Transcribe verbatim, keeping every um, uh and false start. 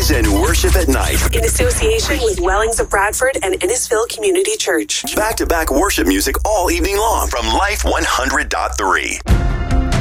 Praise and worship at night. In association with Wellings of Bradford and Innisfil Community Church. Back-to-back worship music all evening long from Life one hundred point three.